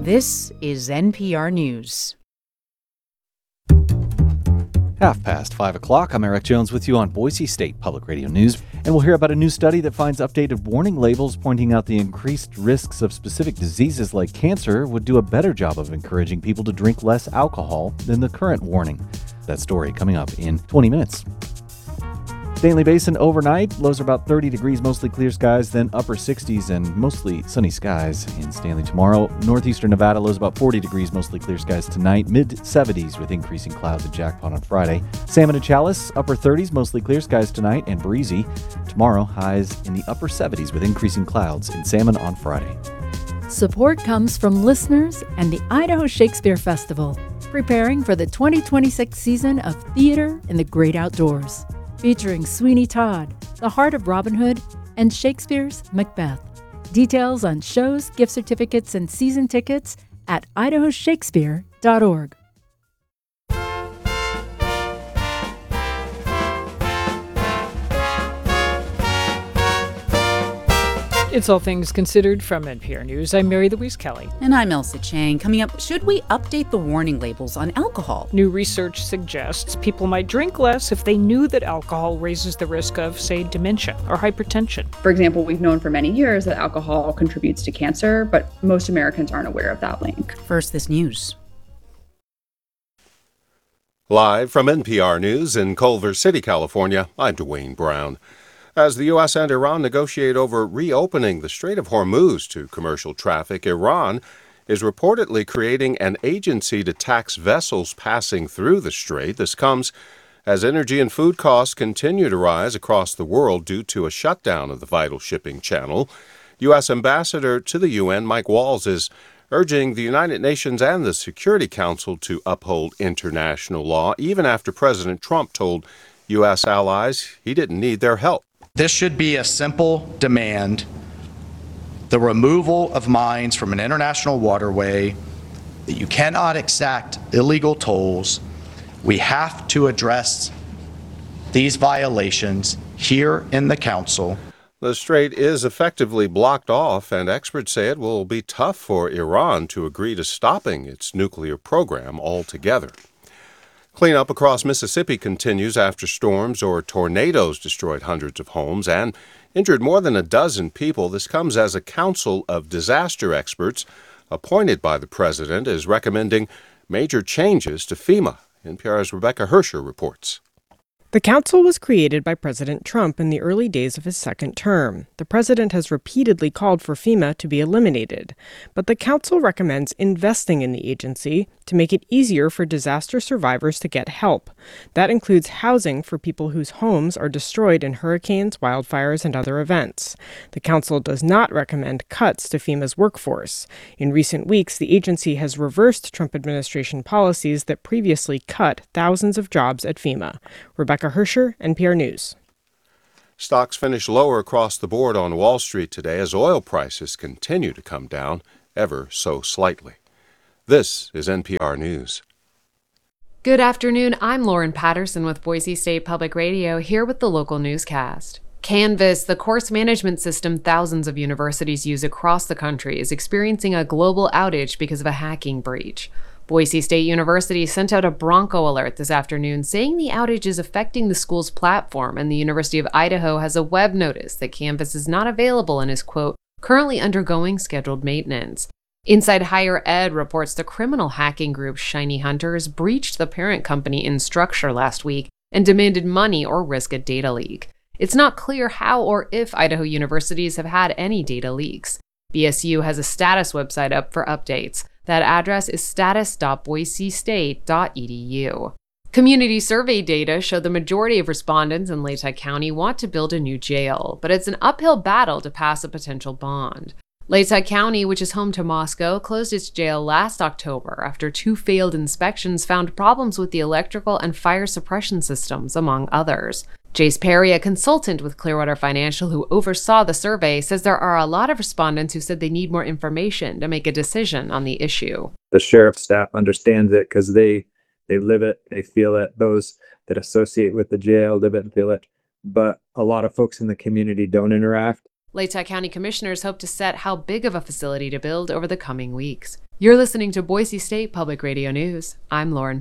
This is NPR News. 5 o'clock. I'm Eric Jones with you on Boise State Public Radio News, and we'll hear about a new study that finds updated warning labels pointing out the increased risks of specific diseases like cancer would do a better job of encouraging people to drink less alcohol than the current warning. That story coming up in 20 minutes. Stanley Basin overnight, lows are about 30 degrees, mostly clear skies, then upper 60s and mostly sunny skies in Stanley tomorrow. Northeastern Nevada, lows about 40 degrees, mostly clear skies tonight, mid-70s with increasing clouds at Jackpot on Friday. Salmon and Chalice, upper 30s, mostly clear skies tonight and breezy. Tomorrow, highs in the upper 70s with increasing clouds in Salmon on Friday. Support comes from listeners and the Idaho Shakespeare Festival, preparing for the 2026 season of Theater in the Great Outdoors, featuring Sweeney Todd, The Heart of Robin Hood, and Shakespeare's Macbeth. Details on shows, gift certificates, and season tickets at idahoshakespeare.org. It's All Things Considered from NPR News. I'm Mary Louise Kelly. And I'm Elsa Chang. Coming up, should we update the warning labels on alcohol? New research suggests people might drink less if they knew that alcohol raises the risk of, say, dementia or hypertension. For example, we've known for many years that alcohol contributes to cancer, but most Americans aren't aware of that link. First, this news. Live from NPR News in Culver City, California, I'm Dwayne Brown. As the U.S. and Iran negotiate over reopening the Strait of Hormuz to commercial traffic, Iran is reportedly creating an agency to tax vessels passing through the strait. This comes as energy and food costs continue to rise across the world due to a shutdown of the vital shipping channel. U.S. Ambassador to the UN, Mike Walls, is urging the United Nations and the Security Council to uphold international law, even after President Trump told U.S. allies he didn't need their help. This should be a simple demand: the removal of mines from an international waterway, that you cannot exact illegal tolls. We have to address these violations here in the Council. The strait is effectively blocked off, and experts say it will be tough for Iran to agree to stopping its nuclear program altogether. Cleanup across Mississippi continues after storms or tornadoes destroyed hundreds of homes and injured more than a dozen people. This comes as a council of disaster experts appointed by the president is recommending major changes to FEMA. NPR's Rebecca Hersher reports. The council was created by President Trump in the early days of his second term. The president has repeatedly called for FEMA to be eliminated, but the council recommends investing in the agency to make it easier for disaster survivors to get help. That includes housing for people whose homes are destroyed in hurricanes, wildfires, and other events. The council does not recommend cuts to FEMA's workforce. In recent weeks, the agency has reversed Trump administration policies that previously cut thousands of jobs at FEMA. Rebecca Hersher, NPR News. Stocks finished lower across the board on Wall Street today as oil prices continue to come down ever so slightly. This is NPR News. Good afternoon. I'm Lauren Patterson with Boise State Public Radio, here with the local newscast. Canvas, the course management system thousands of universities use across the country, is experiencing a global outage because of a hacking breach. Boise State University sent out a Bronco alert this afternoon saying the outage is affecting the school's platform, and the University of Idaho has a web notice that Canvas is not available and is, quote, currently undergoing scheduled maintenance. Inside Higher Ed reports the criminal hacking group Shiny Hunters breached the parent company Instructure last week and demanded money or risk a data leak. It's not clear how or if Idaho universities have had any data leaks. BSU has a status website up for updates. That address is status.boisestate.edu. Community survey data show the majority of respondents in Latah County want to build a new jail, but it's an uphill battle to pass a potential bond. Latah County, which is home to Moscow, closed its jail last October after 2 failed inspections found problems with the electrical and fire suppression systems, among others. Jace Perry, a consultant with Clearwater Financial who oversaw the survey, says there are a lot of respondents who said they need more information to make a decision on the issue. The sheriff's staff understands it because they live it, they feel it. Those that associate with the jail live it and feel it. But a lot of folks in the community don't interact. Latah County commissioners hope to set how big of a facility to build over the coming weeks. You're listening to Boise State Public Radio News. I'm Lauren